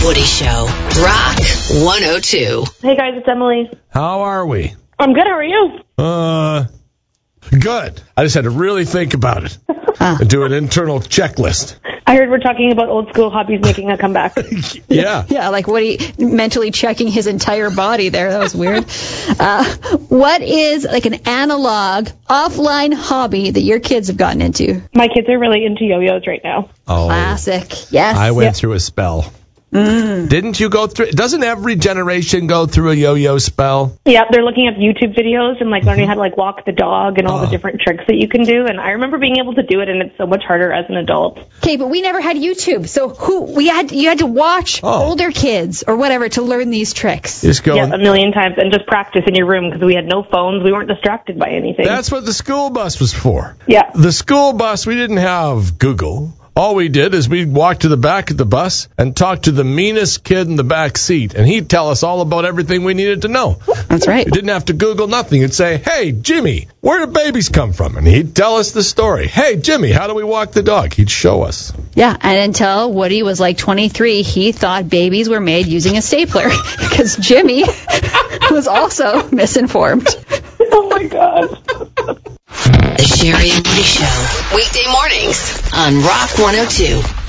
Woody Show. Rock 102. Hey guys, it's Emily. How are we? I'm good, how are you? Good. I just had to really think about it and do an internal checklist. I heard we're talking about old school hobbies making a comeback. Yeah. Yeah, like Woody mentally checking his entire body there. That was weird. What is like an analog, offline hobby that your kids have gotten into? My kids are really into yo-yos right now. Oh, Classic. Yes. I went through a spell. Didn't you go through? Doesn't every generation go through a yo-yo spell? Yeah, they're looking at YouTube videos and learning how to walk the dog and all the different tricks that you can do. And I remember being able to do it, and it's so much harder as an adult. Okay, but we never had YouTube, so you had to watch older kids or whatever to learn these tricks. Just go. Yeah, a million times, and just practice in your room because we had no phones. We weren't distracted by anything. That's what the school bus was for. Yeah. The school bus, we didn't have Google. All we did is we'd walk to the back of the bus and talk to the meanest kid in the back seat, and he'd tell us all about everything we needed to know. That's right. We didn't have to Google nothing. He'd say, "Hey, Jimmy, where do babies come from?" And he'd tell us the story. "Hey, Jimmy, how do we walk the dog?" He'd show us. Yeah, and until Woody was 23, he thought babies were made using a stapler because Jimmy was also misinformed. Oh, my God. The Sherry and Woody Show. Weekday mornings on Rock 102.